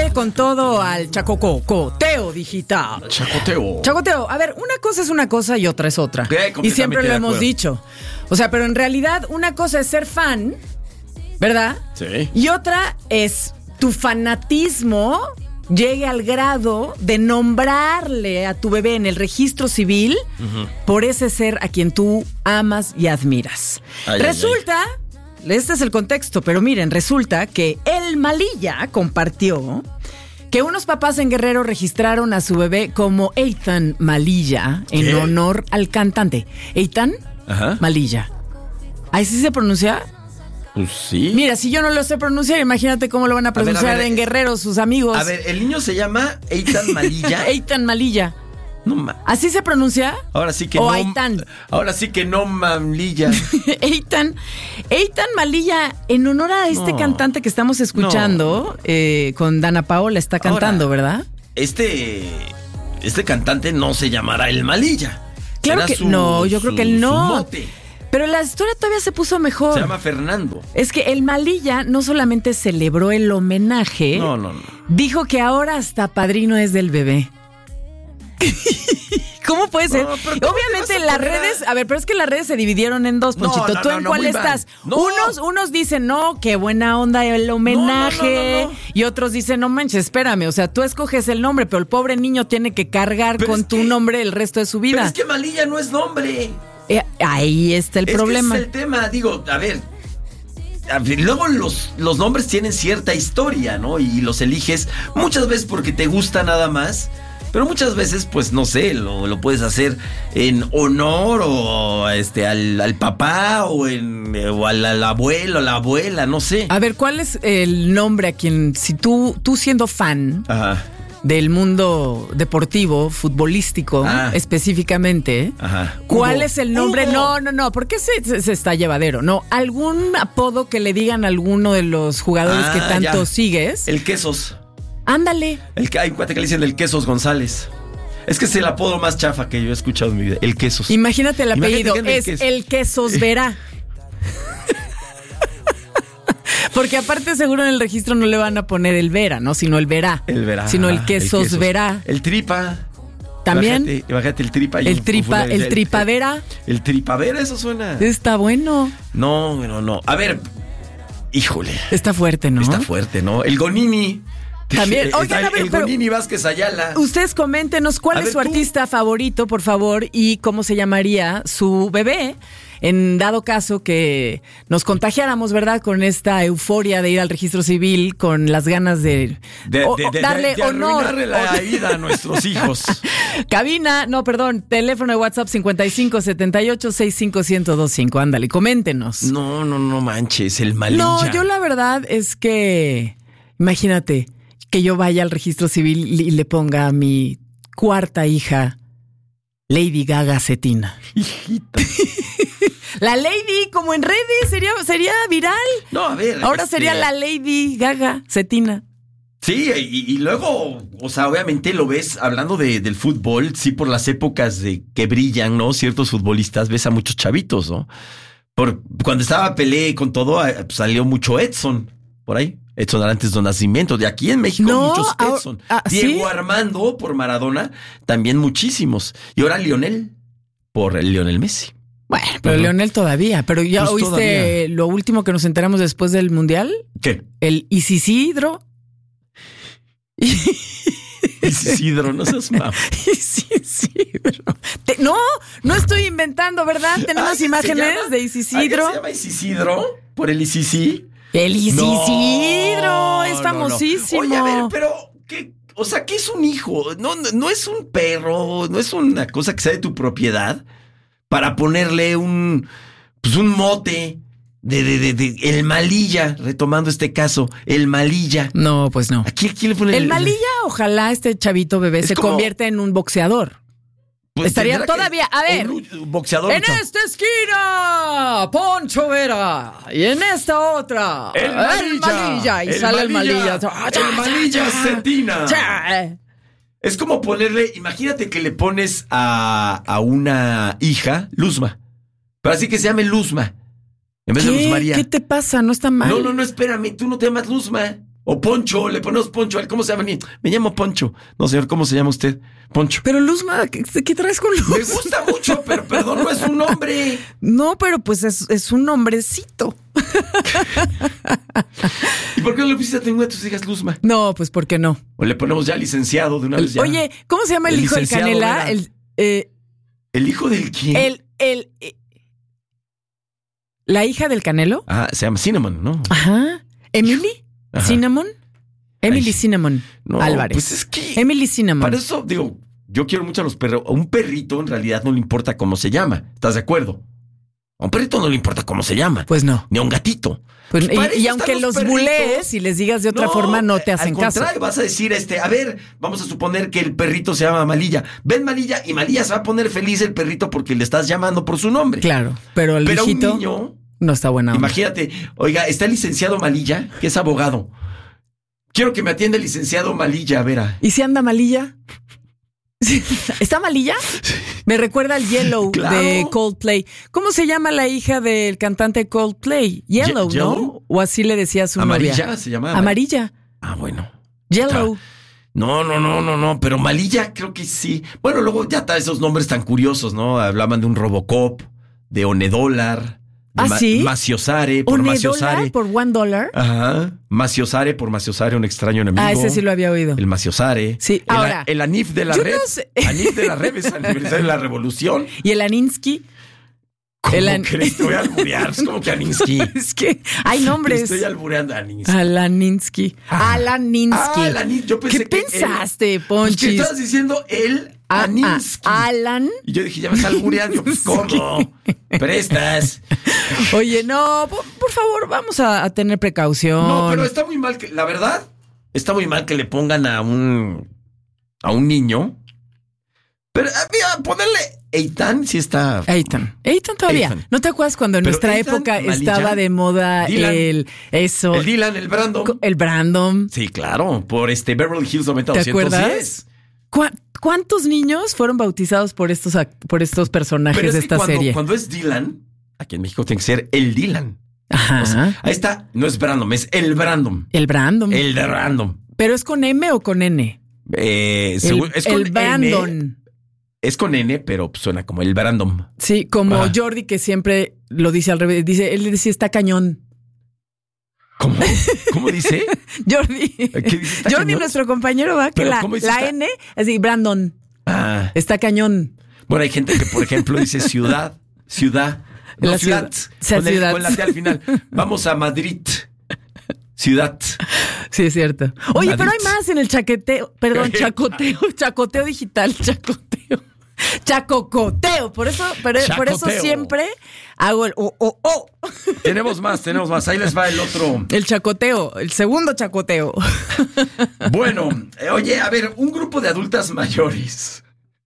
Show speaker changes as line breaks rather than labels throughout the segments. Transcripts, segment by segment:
darle con todo al chacoteo digital. Chacoteo. A ver, una cosa es una cosa y otra es otra. Y siempre lo hemos dicho. O sea, pero en realidad una cosa es ser fan, ¿verdad?
Sí.
Y otra es tu fanatismo llegue al grado de nombrarle a tu bebé en el registro civil por ese ser a quien tú amas y admiras. Resulta, este es el contexto, pero miren, resulta que el Malilla compartió que unos papás en Guerrero registraron a su bebé como Ethan Malilla en honor al cantante. Ethan Malilla. ¿Ahí sí se pronuncia?
Pues sí.
Mira, si yo no lo sé pronunciar, imagínate cómo lo van a pronunciar en Guerrero sus amigos.
A ver, el niño se llama Ethan Malilla.
Ethan Malilla.
No,
¿así se pronuncia?
Ahora sí que
o
no.
Aitan.
Ahora sí que no, Malilla.
Ethan Malilla, en honor a este cantante que estamos escuchando, con Dana Paola está cantando, ahora, ¿verdad?
Este cantante no se llamará el Malilla.
Claro que no, yo creo que él no.
Su mote.
Pero la historia todavía se puso mejor.
Se llama Fernando.
Es que el Malilla no solamente celebró el homenaje,
no.
Dijo que ahora hasta padrino es del bebé. ¿Cómo puede ser? Obviamente en las redes, a ver, pero es que las redes se dividieron en dos, Ponchito. ¿Tú en cuál estás? Unos dicen, no, qué buena onda el homenaje. Y otros dicen, no manches, espérame, o sea, tú escoges el nombre, pero el pobre niño tiene que cargar con tu nombre el resto de su vida.
Pero es que Malilla no es nombre.
Ahí está el problema.
Es el tema, digo, a ver, luego los nombres tienen cierta historia, ¿no? Y los eliges muchas veces porque te gusta nada más, pero muchas veces, pues, no sé, lo puedes hacer en honor o al papá o al abuelo, a la abuela, no sé.
A ver, ¿cuál es el nombre a quien, si tú siendo fan del mundo deportivo, futbolístico, específicamente, ¿cuál es el nombre? No, ¿por qué se está llevadero? No, algún apodo que le digan a alguno de los jugadores que tanto sigues.
El Quesos.
Ándale.
Hay un cuate que le dicen el Quesos González. Es que es el apodo más chafa que yo he escuchado en mi vida, el Quesos.
Imagínate el apellido, es el Quesos Verá. Porque aparte seguro en el registro no le van a poner el Vera, ¿no? Sino el Verá.
El Verá.
Sino el Quesos Verá.
El Tripa.
También.
Imagínate el Tripa.
El Tripavera.
El Tripavera, eso suena.
Está bueno.
No. A ver, híjole.
Está fuerte, ¿no?
Está fuerte, ¿no? El Gonini.
También. Oigan, a ver,
el Gonini Vázquez Ayala.
Ustedes coméntenos cuál es su artista favorito, por favor, y cómo se llamaría su bebé. En dado caso que nos contagiáramos, ¿verdad? Con esta euforia de ir al registro civil, con las ganas de darle honor.
Arruinarle la vida a nuestros hijos.
Teléfono de WhatsApp 5578-65125. Ándale, coméntenos.
No manches, el Malilla.
No, yo la verdad es que, imagínate, que yo vaya al registro civil y le ponga a mi cuarta hija Lady Gaga Cetina.
Hijita.
La Lady, como en redes, sería viral.
No, a ver.
Ahora sería la Lady Gaga Cetina.
Sí, y luego, o sea, obviamente lo ves hablando del fútbol, sí, por las épocas de que brillan, ¿no? Ciertos futbolistas, ves a muchos chavitos, ¿no? Cuando estaba Pelé con todo, salió mucho Edson, por ahí. Edson antes de nacimiento. De aquí en México muchos Edson. Diego ¿sí? Armando por Maradona, también muchísimos. Y ahora Lionel, por el Lionel Messi.
Bueno, pero Lionel todavía. Pero ya pues oíste todavía. Lo último que nos enteramos después del Mundial.
¿Qué?
El Isidro.
Isidro, no seas mamá.
Isidro. No estoy inventando, ¿verdad? Tenemos imágenes de Isidro.
¿Se llama Isidro? ¿Por el Isisi?
El Isidro es famosísimo.
Oye, a ver, pero ¿qué? O sea, ¿qué es un hijo? No es un perro, no es una cosa que sea de tu propiedad para ponerle un mote de el Malilla, retomando este caso, el Malilla.
No, pues no.
¿A quién le pone
el Malilla? Ojalá este chavito bebé se convierta en un boxeador. Pues estaría todavía, a ver,
un boxeador.
En esta esquina, Poncho Vera. Y en esta otra, el Malilla. Y sale el Malilla.
El Malilla Cetina. Es como ponerle, imagínate que le pones a una hija Luzma. Pero así que se llame Luzma. En vez de Luz María.
¿Qué te pasa? No está mal.
No, espérame. Tú no te llamas Luzma. O Poncho, le ponemos Poncho. ¿Cómo se llama? Me llamo Poncho. No, señor, ¿cómo se llama usted? Poncho.
Pero Luzma, ¿qué traes con Luzma?
Me gusta mucho, pero perdón, no es un nombre.
No, pero pues es un nombrecito.
¿Y por qué no le pusiste a tu tus hijas Luzma?
No, pues ¿por qué no?
O le ponemos ya licenciado de una vez ya.
Oye, ¿cómo se llama el hijo del Canela?
¿El hijo del quién?
¿La hija del Canelo?
Ah, se llama Cinnamon, ¿no?
Ajá. ¿Emily?
Ajá.
¿Cinnamon? Emily
Ay,
Cinnamon
no,
Álvarez.
Pues es que
Emily Cinnamon.
para eso, digo, yo quiero mucho a los perros. A un perrito en realidad no le importa cómo se llama. ¿Estás de acuerdo? A un perrito no le importa cómo se llama.
Pues no.
Ni a un gatito.
Pues,
Para
y
eso
aunque
están
los
perritos.
bulees y les digas de otra forma, no te hacen
al
caso.
contrario, vas a decir, a ver, vamos a suponer que el perrito se llama Malilla. Ven Malilla y Malilla se va a poner feliz el perrito porque le estás llamando por su nombre.
Claro, pero el
Pero
hijito
un niño,
no está buena onda.
imagínate, oiga, está el licenciado Malilla, que es abogado. Quiero que me atienda el licenciado Malilla, Vera.
¿Y si anda Malilla? ¿Está Malilla? Me recuerda al Yellow
Claro.
de Coldplay. ¿Cómo se llama la hija del cantante Coldplay? Yellow, ¿no?
Yellow.
O así le decía a su
Amarilla
novia.
se llamaba.
Amarilla.
Ah, bueno.
Yellow.
No, pero Malilla creo que sí. Bueno, luego ya está esos nombres tan curiosos, ¿no? Hablaban de un Robocop, de Onedólar, de
¿sí?
Maciosare por
¿Onedólar
Maciosare.
por $1?
Ajá. Maciosare por Maciosare, un extraño enemigo.
Ah, ese sí lo había oído.
El Maciosare.
Sí,
El,
ahora,
el Anif de la
yo
Red.
no sé.
Anif de la Red es aniversario de la Revolución.
¿Y el Aninsky?
¿Cómo
El
crees? Te voy a alburear. Es como que Aninsky.
Es que hay nombres.
Estoy albureando a Aninsky.
Alaninsky. Alaninsky.
Yo pensé
¿Qué
que
pensaste,
Pues que
Ponchis?
estabas diciendo el Aninsky.
Alan.
Y yo dije, ya me está albureando. Pues, ¿cómo? Prestas.
Oye, no, por favor, vamos a tener precaución.
No, pero está muy mal que, la verdad, está muy mal que le pongan a un niño. Pero, mira, ponerle Eitan sí está.
Eitan todavía.
Eitan.
¿No te acuerdas cuando en
Pero
nuestra
Eitan,
época
Malilla,
estaba de moda
Dylan.
el
Dylan, el Brandon.
el Brandon?
Sí, claro, por Beverly Hills 90
¿Te acuerdas? ¿Cuántos niños fueron bautizados por estos personajes
Pero es
de
que
esta serie?
cuando es Dylan, aquí en México tiene que ser el Dylan.
Ajá.
O sea, ahí está, no es Brandon, es el Brandon.
El Brandon.
El de Random.
¿Pero es con M o con N?
Es con
el Brandon.
N. Es con N, pero suena como el Brandon.
Sí, como
Ah.
Jordi, que siempre lo dice al revés. Él le decía está cañón.
¿Cómo? ¿Cómo dice?
Jordi.
¿Qué dice? ¿Está
Jordi,
cañón?
nuestro compañero, va, que
Pero,
la
¿cómo dice
la
está?
N, así, Brandon,
Ah.
está cañón.
Bueno, hay gente que, por ejemplo, dice ciudad. No,
La
ciudad.
ciudad. Ciudad.
Con la T al final. Vamos a Madrid. Ciudad.
Sí, es cierto. Oye,
Madrid.
pero hay más en el chacoteo digital, chacocoteo. Por eso
Chacoteo.
siempre hago el
Tenemos más. Ahí les va el otro.
el chacoteo, el segundo chacoteo.
Bueno, oye, a ver, un grupo de adultas mayores.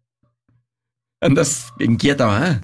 Andas inquieta, ¿va?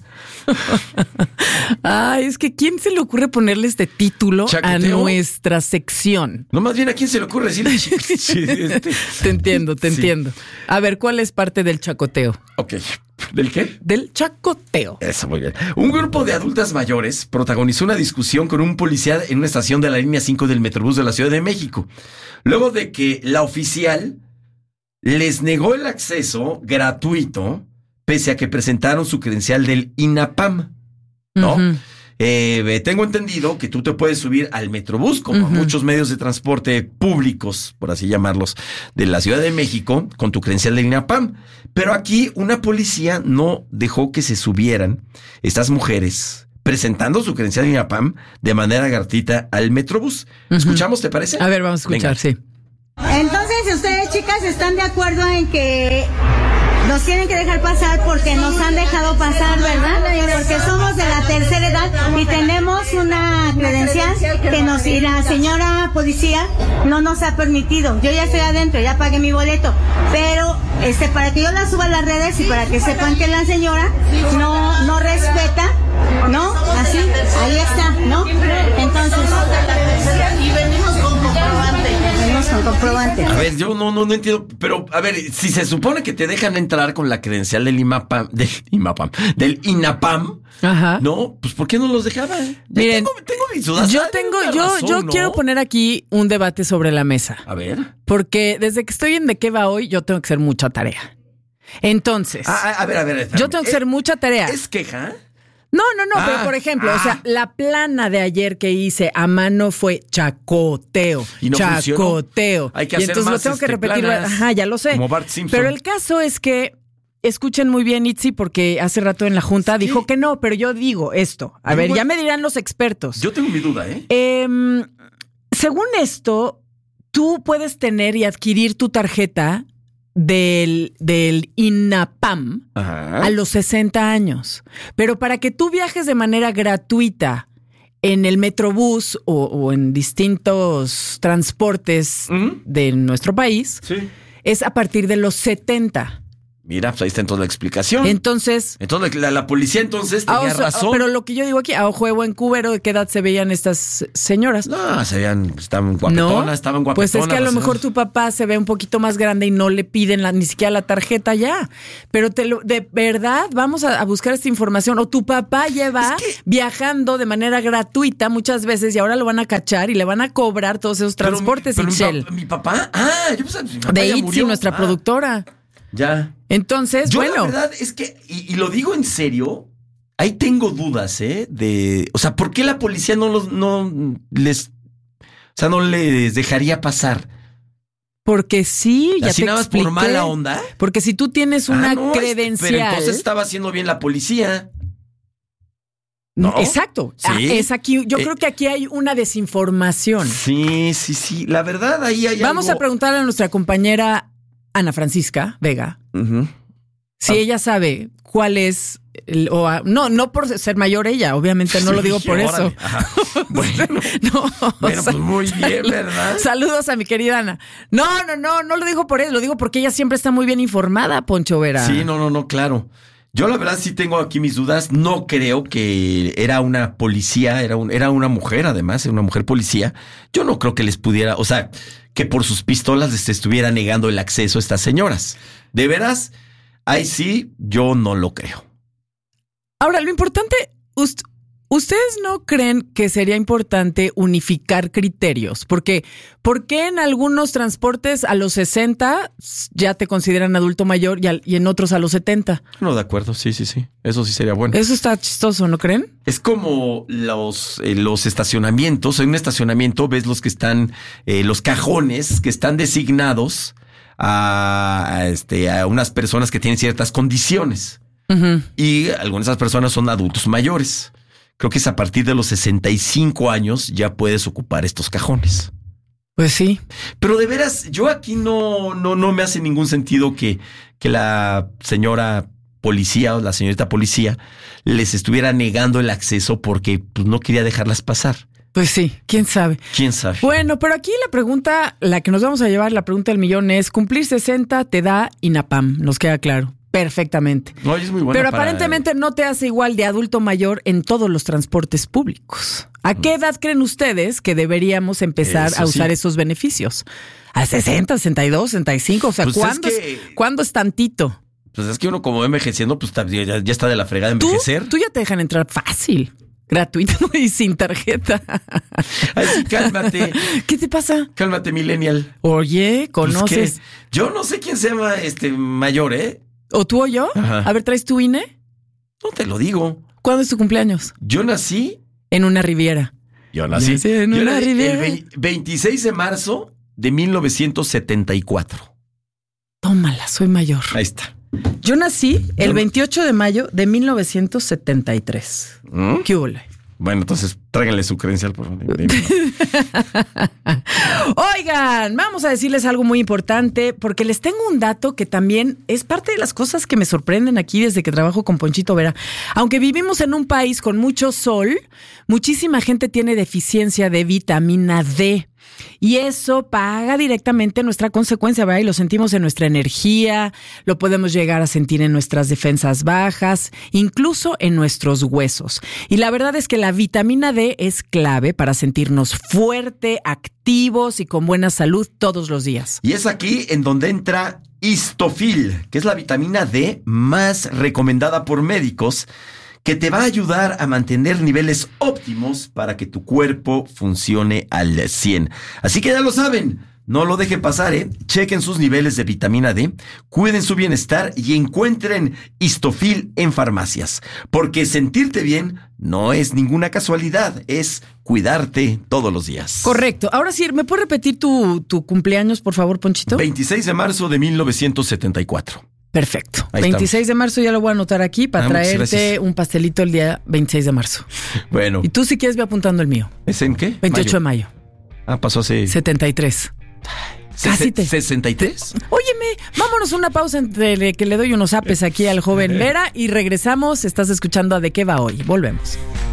Ay, es que ¿quién se le ocurre ponerle este título
¿Chacoteo?
a nuestra sección?
No, más bien, ¿a quién se le ocurre decirle?
Te entiendo.
Sí.
A ver, ¿cuál es parte del chacoteo?
Ok. ¿Del qué?
Del chacoteo.
Eso, muy bien. Un grupo de adultas mayores protagonizó una discusión con un policía en una estación de la línea 5 del Metrobús de la Ciudad de México, luego de que la oficial les negó el acceso gratuito, pese a que presentaron su credencial del INAPAM, ¿no?
Ujú.
Tengo entendido que tú te puedes subir al Metrobús, como a muchos medios de transporte públicos, por así llamarlos, de la Ciudad de México, con tu credencial del INAPAM. Pero aquí una policía no dejó que se subieran estas mujeres presentando su credencial del INAPAM de manera gratuita al Metrobús. ¿Escuchamos, te parece?
A ver, vamos a escuchar,
Venga.
sí.
Entonces, ustedes, chicas, están de acuerdo en que nos tienen que dejar pasar porque nos han dejado pasar, ¿verdad? Porque somos de la tercera edad y tenemos una credencial y la señora policía no nos ha permitido. Yo ya estoy adentro, ya pagué mi boleto, pero para que yo la suba a las redes y para que sepan que la señora no respeta, ¿no? Así, ahí está, ¿no? Entonces,
y venimos con comprobante.
venimos son comprobantes.
A ver, yo no entiendo, pero a ver, si se supone que te dejan entrar con la credencial del INAPAM,
Ajá.
no, pues ¿por qué no los dejaban?
Miren,
tengo mis dudas.
yo
¿no?
quiero poner aquí un debate sobre la mesa.
A ver.
Porque desde que estoy en De Qué Va Hoy, yo tengo que hacer mucha tarea. Entonces,
A ver. Espérame.
yo tengo que hacer mucha tarea.
¿Es queja?
No, pero por ejemplo, o sea, la plana de ayer que hice a mano fue chacoteo.
Y no
chacoteo.
funcionó. Hay que
y
hacer
entonces
más,
lo tengo que repetir.
planas.
Ajá, ya lo sé.
Como Bart Simpson.
Pero el caso es que escuchen muy bien, Itzi, porque hace rato en la junta dijo que no, pero yo digo esto. A ver, ya me dirán los expertos.
Yo tengo mi duda, ¿eh?
Según esto, tú puedes tener y adquirir tu tarjeta del INAPAM a los 60 años. Pero para que tú viajes de manera gratuita en el Metrobús o en distintos transportes de nuestro país, es a partir de los 70.
Mira, pues ahí está entonces la explicación.
Entonces
la policía entonces tenía razón.
Pero lo que yo digo aquí, a ojo de buen cubero, ¿de qué edad se veían estas señoras?
No, estaban guapetonas,
Pues es que a lo mejor tu papá se ve un poquito más grande y no le piden ni siquiera la tarjeta ya. Pero de verdad, vamos a buscar esta información. O tu papá lleva viajando de manera gratuita muchas veces y ahora lo van a cachar y le van a cobrar todos esos transportes, Ixchel.
¿Mi papá? Yo pensaba que mi papá
de
ya
Itzi,
murió.
nuestra productora.
Ya.
Entonces,
yo la verdad es que, y lo digo en serio, ahí tengo dudas, o sea, ¿por qué la policía no les dejaría pasar?
Porque sí, ya
así
te
nada más
expliqué.
por mala onda.
Porque si tú tienes una credencial.
Pero entonces estaba haciendo bien la policía. ¿No?
Exacto.
¿Sí?
Es aquí. Yo creo que aquí hay una desinformación.
Sí. La verdad, ahí hay
Vamos a preguntarle a nuestra compañera Ana Francisca Vega si ella sabe cuál es no por ser mayor ella, obviamente no lo digo por eso.
Bueno, pues muy bien, ¿verdad?
Saludos a mi querida Ana. No lo digo por eso, lo digo porque ella siempre está muy bien informada, Poncho Vera.
Sí, no, claro. Yo la verdad sí tengo aquí mis dudas. No creo que era una policía, era una mujer, además, era una mujer policía. Yo no creo que les pudiera, o sea, que por sus pistolas les estuviera negando el acceso a estas señoras. ¿De veras? Ahí sí, yo no lo creo.
Ahora, lo importante, ¿ustedes no creen que sería importante unificar criterios? Porque ¿por qué en algunos transportes a los 60 ya te consideran adulto mayor y en otros a los 70?
No, de acuerdo, sí. Eso sí sería bueno.
Eso está chistoso, ¿no creen?
Es como los estacionamientos. En un estacionamiento ves los que están, los cajones que están designados a unas personas que tienen ciertas condiciones. Y algunas de esas personas son adultos mayores. Creo que es a partir de los 65 años ya puedes ocupar estos cajones.
Pues sí.
Pero de veras, yo aquí no me hace ningún sentido que la señora policía o la señorita policía les estuviera negando el acceso porque pues, no quería dejarlas pasar.
Pues sí, quién sabe. Bueno, pero aquí la pregunta, la que nos vamos a llevar, la pregunta del millón es, cumplir 60 te da INAPAM, nos queda claro. Perfectamente.
No, es muy bueno.
Pero aparentemente no te hace igual de adulto mayor en todos los transportes públicos. ¿A qué edad creen ustedes que deberíamos empezar a usar esos beneficios? ¿A 60, 62, 65? O sea,
pues
¿cuándo es tantito?
Pues es que uno como va envejeciendo, pues ya está de la fregada de envejecer.
Tú ya te dejan entrar fácil, gratuito y sin tarjeta.
Ay, sí, cálmate.
¿Qué te pasa?
Cálmate, millennial.
Oye, ¿conoces?
Pues yo no sé quién se llama mayor, ¿eh?
¿O tú o yo?
Ajá.
A ver, ¿traes tu INE?
No te lo digo.
¿Cuándo es tu cumpleaños?
Yo nací
en una riviera.
Yo nací
en una riviera.
El 26 de marzo de 1974.
Tómala, soy mayor.
Ahí está.
Yo nací el 28 de mayo de 1973. ¿Qué hubo?
Bueno, entonces tráiganle su credencial, por favor.
Oigan, vamos a decirles algo muy importante porque les tengo un dato que también es parte de las cosas que me sorprenden aquí desde que trabajo con Ponchito Vera. Aunque vivimos en un país con mucho sol, muchísima gente tiene deficiencia de vitamina D. Y eso paga directamente nuestra consecuencia, ¿verdad? Y lo sentimos en nuestra energía, lo podemos llegar a sentir en nuestras defensas bajas, incluso en nuestros huesos. Y la verdad es que la vitamina D es clave para sentirnos fuerte, activos y con buena salud todos los días.
Y es aquí en donde entra Histofil, que es la vitamina D más recomendada por médicos, que te va a ayudar a mantener niveles óptimos para que tu cuerpo funcione al 100. Así que ya lo saben, no lo dejen pasar, Chequen sus niveles de vitamina D, cuiden su bienestar y encuentren Histofil en farmacias. Porque sentirte bien no es ninguna casualidad, es cuidarte todos los días.
Correcto. Ahora sí, ¿me puedes repetir tu cumpleaños, por favor, Ponchito?
26 de marzo de 1974.
Perfecto.
Ahí
26
estamos.
de marzo ya lo voy a anotar aquí para traerte un pastelito el día 26 de marzo.
Bueno.
Y tú si quieres ve apuntando el mío.
¿Es en qué?
28 de mayo.
Ah, pasó hace...
73. Casi te...
¿63?
Óyeme, vámonos una pausa entre que le doy unos apes aquí al joven Vera y regresamos. Estás escuchando a ¿De qué va hoy? Volvemos.